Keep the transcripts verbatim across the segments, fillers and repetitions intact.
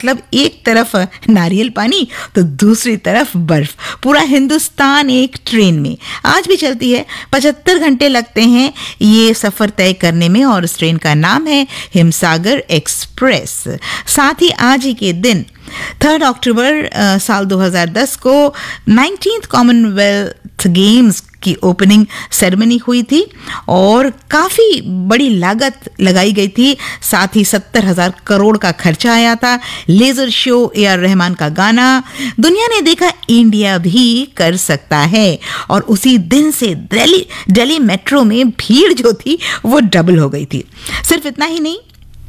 मतलब एक तरफ नारियल पानी तो दूसरी तरफ बर्फ, पूरा हिंदुस्तान एक ट्रेन में आज भी चलती है। पचहत्तर घंटे लगते हैं ये सफर तय करने में और इस ट्रेन का नाम है हिमसागर एक्सप्रेस। साथ ही आज ही के दिन थर्ड अक्टूबर साल दो हज़ार दस को नाइनटीन्थ कॉमनवेल्थ गेम्स की ओपनिंग सेरेमनी हुई थी और काफ़ी बड़ी लागत लगाई गई थी। साथ ही सत्तर हजार करोड़ का खर्चा आया था। Laser show, A R Rahman का गाना, दुनिया ने देखा इंडिया भी कर सकता है। और उसी दिन से दिल्ली दिल्ली मेट्रो में भीड़ जो थी वो डबल हो गई थी। सिर्फ इतना ही नहीं,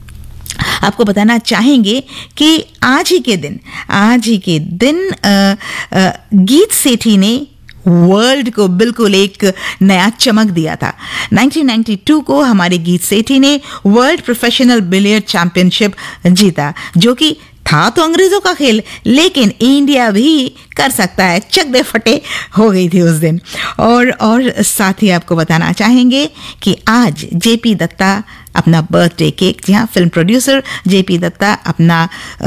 आपको बताना चाहेंगे कि आज ही के दिन आज ही के दिन आ, आ, गीत सेठी ने वर्ल्ड को बिल्कुल एक नया चमक दिया था। नाइनटीन नाइंटी टू को हमारे गीत सेठी ने वर्ल्ड प्रोफेशनल बिलियर्ड चैंपियनशिप जीता, जो कि था तो अंग्रेजों का खेल, लेकिन इंडिया भी कर सकता है। चक दे फटे हो गई थी उस दिन। और और साथ ही आपको बताना चाहेंगे कि आज जेपी दत्ता अपना बर्थडे केक, जी हाँ, फिल्म प्रोड्यूसर जेपी दत्ता अपना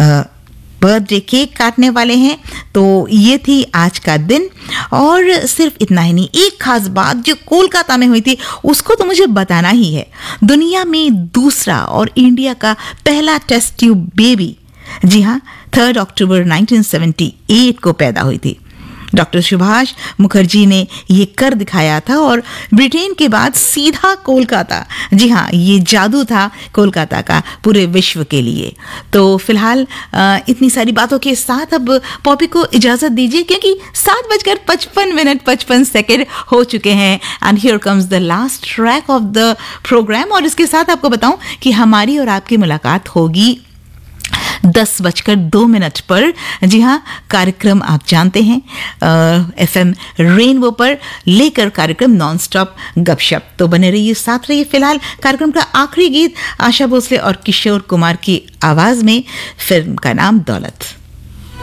बर्थडे केक काटने वाले हैं। तो ये थी आज का दिन। और सिर्फ इतना ही नहीं, एक खास बात जो कोलकाता में हुई थी उसको तो मुझे बताना ही है। दुनिया में दूसरा और इंडिया का पहला टेस्ट ट्यूब बेबी, जी हाँ, third October nineteen seventy eight को पैदा हुई थी। डॉक्टर सुभाष मुखर्जी ने ये कर दिखाया था और ब्रिटेन के बाद सीधा कोलकाता। जी हाँ, ये जादू था कोलकाता का पूरे विश्व के लिए। तो फिलहाल इतनी सारी बातों के साथ अब पॉपी को इजाजत दीजिए, क्योंकि सात बजकर पचपन मिनट पचपन सेकेंड हो चुके हैं। And here comes the last track of the programme. और इसके साथ आपको बताऊं कि हमारी और आपकी मुलाकात होगी दस बजकर दो मिनट पर। जी हाँ, कार्यक्रम आप जानते हैं एफ एम रेनबो पर लेकर कार्यक्रम नॉन स्टॉप गपशप। तो बने रहिए, साथ रहिए। फिलहाल कार्यक्रम का आखिरी गीत आशा भोसले और किशोर कुमार की आवाज में, फिल्म का नाम दौलत।